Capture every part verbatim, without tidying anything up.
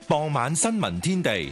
傍晚新聞天地，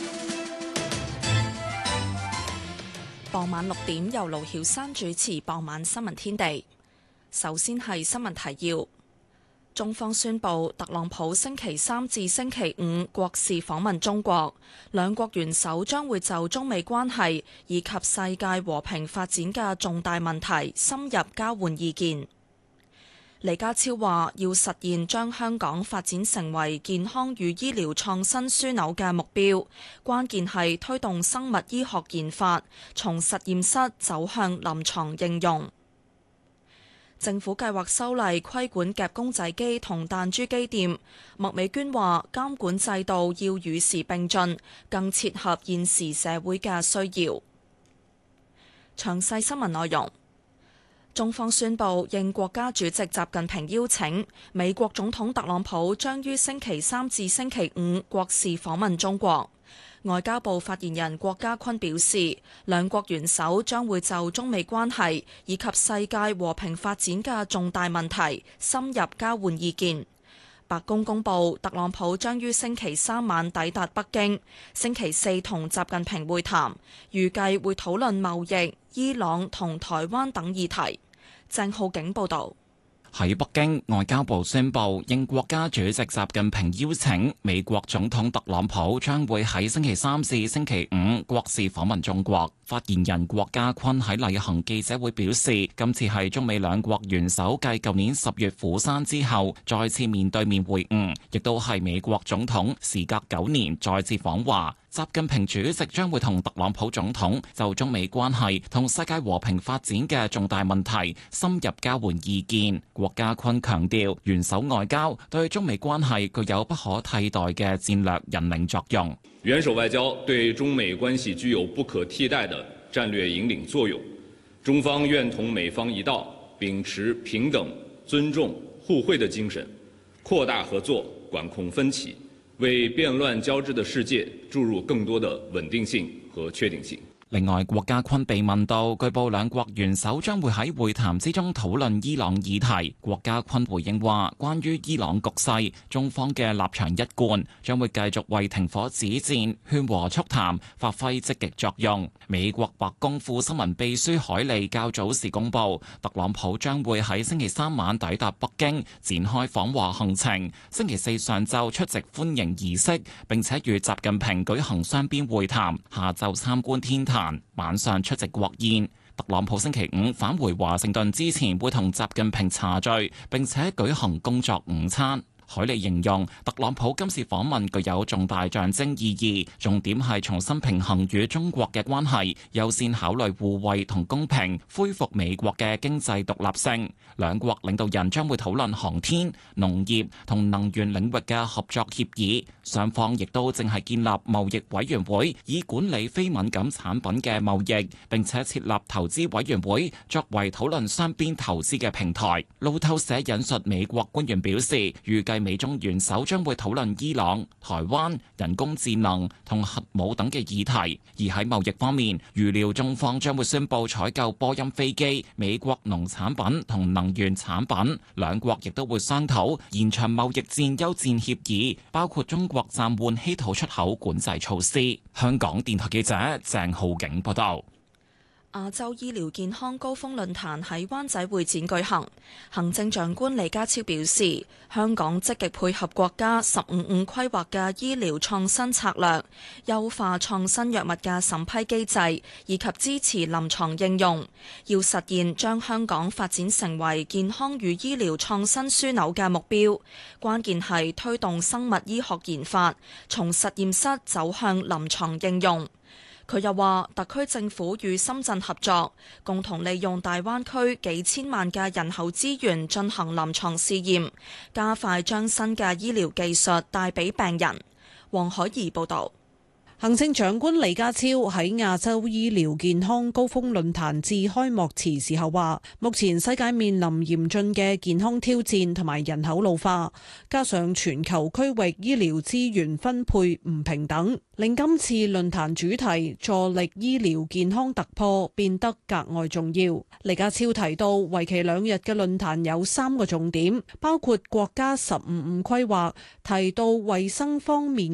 傍晚六點由盧曉山主持。傍晚新聞天地，首先係新聞提要。中方宣布，特朗普星期三至星期五國事訪問中國，兩國元首將會就中美關係以及世界和平發展嘅重大問題深入交換意見。李家超話，要實現將香港發展成為健康與醫療創新樞紐嘅目標，關鍵係推動生物醫學研發，從實驗室走向臨床應用。政府計劃修例規管夾公仔機同彈珠機店，麥美娟話監管制度要與時並進，更切合現時社會嘅需要。詳細新聞內容。中方宣布，應國家主席習近平邀請，美國總統特朗普將於星期三至星期五國事訪問中國。外交部發言人郭家坤表示，兩國元首將會就中美關係以及世界和平發展嘅重大問題深入交換意見。白宮公布，特朗普將於星期三晚抵達北京，星期四同習近平會談，預計會討論貿易、伊朗同台灣等議題。鄭浩景報道。 喺北京，外交部宣布，應國家主席習近平邀請，美國總統特朗普將會喺星期三至星期五國事訪問中國。發言人郭家坤喺例行記者會表示，今次係中美兩國元首繼舊年十月釜山之後再次面對面會晤，亦都係美國總統時隔九年再次訪華。習近平主席將會同特朗普總統就中美關係同世界和平發展嘅重大問題深入交換意見。郭家坤強調，元首外交對中美關係具有不可替代嘅戰略引領作用。 元首外交對中美關係具有不可替代的戰略引領作用。中方願同美方一道，秉持平等、尊重、互惠的精神，擴大合作，管控分歧，為變亂交織的世界注入更多的穩定性和確定性。 另外，郭家坤被問到，據報兩國元首將會喺會談之中討論伊朗議題。郭家坤回應話，關於伊朗局勢，中方嘅立場一貫，將會繼續為停火止戰、勸和促談發揮積極作用。美國白宮副新聞秘書海利較早時公佈，特朗普將會喺星期三晚抵達北京，展開訪華行程。星期四上晝出席歡迎儀式，並且與習近平舉行雙邊會談。下晝參觀天壇，晚上出席國宴。特朗普星期五返回華盛頓之前，會同習近平茶聚，並且舉行工作午餐。海利形容特朗普今次訪問具有重大象徵意義，重點係重新平衡與中國嘅關係，優先考慮互惠同公平，恢復美國嘅經濟獨立性。兩國領導人將會討論航天、農業同能源領域嘅合作協議，雙方亦都正係建立貿易委員會，以管理非敏感產品嘅貿易，並且設立投資委員會，作為討論雙邊投資嘅平台。路透社引述美國官員表示，預計美中元首將會討論伊朗、台灣、人工智能同核武等嘅議題，而喺貿易方面，預料中方將會宣布採購波音飛機、美國農產品同能源產品。兩國亦都會商討延長貿易戰休戰協議，包括中國暫緩稀土出口管制措施。香港電台記者鄭浩景報道。 亞洲醫療健康高峰論壇喺灣仔會展舉行，行政長官李家超表示，香港積極配合國家十五五規劃嘅醫療創新策略，優化創新藥物嘅審批機制，以及支持臨床應用，要實現將香港發展成為健康與醫療創新樞紐嘅目標，關鍵係推動生物醫學研發，從實驗室走向臨床應用。佢又話，特區政府與深圳合作，共同利用大灣區幾千萬嘅人口資源進行臨床試驗，加快將新嘅醫療技術帶俾病人。黃海怡報導。 行政長官李家超喺亞洲醫療健康高峰論壇致開幕詞時候話，目前世界面臨嚴峻嘅健康挑戰同埋人口老化，加上全球區域醫療資源分配唔平等，令今次論壇主題助力醫療健康突破變得格外重要。李家超提到，為期兩日嘅論壇有三個重點，包括國家十五五規劃，提到衛生方面